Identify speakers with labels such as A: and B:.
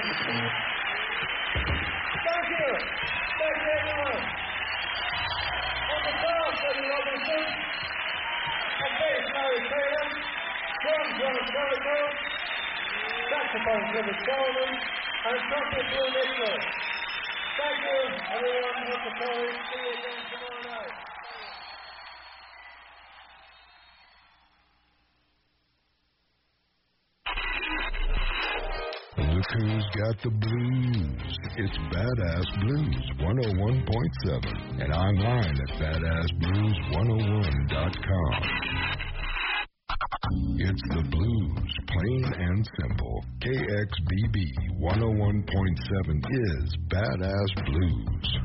A: Thank you, everyone. On the bass, Eddie Robinson. On bass, Larry Taylor. Drums, Ron Jericho. Saxophone, Clifford Solomon. And trumpet, Bill Mitchell. Thank you, everyone. Hope to see you again tomorrow night.
B: Look who's got the blues. It's Badass Blues 101.7 and online at badassblues101.com. It's the blues, plain and simple. KXBB 101.7 is Badass Blues.